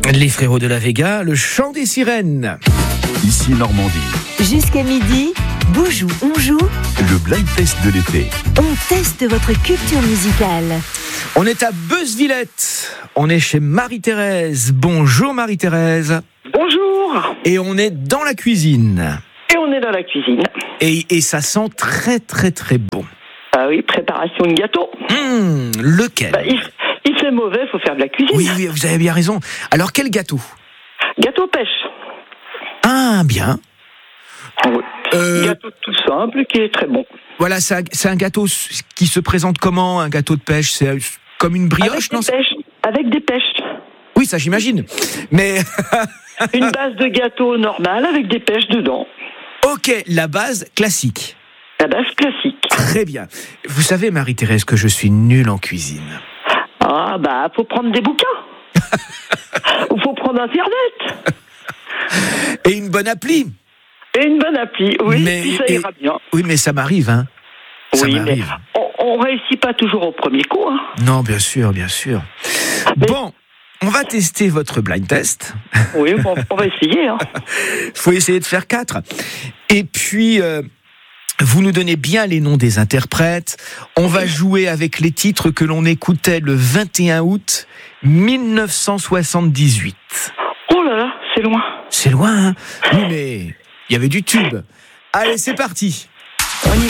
Les Frérots de la Vega, le chant des sirènes. Ici Normandie. Jusqu'à midi, Boujou, on joue. Le blind test de l'été. On teste votre culture musicale. On est à Beuzevillette. On est chez Marie-Thérèse. Bonjour Marie-Thérèse. Bonjour. Et on est dans la cuisine. Et on est dans la cuisine. Et ça sent très très très bon. Ah oui, préparation de gâteau. Lequel ? Il fait mauvais, il faut faire de la cuisine. Oui, vous avez bien raison. Alors quel gâteau ? Gâteau pêche. Ah, bien. Oui. Gâteau tout simple qui est très bon. Voilà, c'est un gâteau qui se présente comment, un gâteau de pêche ? C'est comme une brioche, non ? Avec des pêches. Oui, ça j'imagine. Mais une base de gâteau normal avec des pêches dedans. Ok, la base classique. La base classique. Très bien. Vous savez, Marie-Thérèse, que je suis nulle en cuisine. Ah bah, faut prendre des bouquins. Ou faut prendre Internet. Et une bonne appli. Et une bonne appli, oui, puis ça ira bien. Oui, mais ça m'arrive, hein. Ça oui, m'arrive. Mais on réussit pas toujours au premier coup, hein. Non, bien sûr, bien sûr. Mais... Bon, on va tester votre blind test. Oui, on va essayer, hein. Faut essayer de faire 4. Et puis... vous nous donnez bien les noms des interprètes. On va jouer avec les titres que l'on écoutait le 21 août 1978. Oh là là, c'est loin. C'est loin, hein ? Oui, mais il y avait du tube. Allez, c'est parti.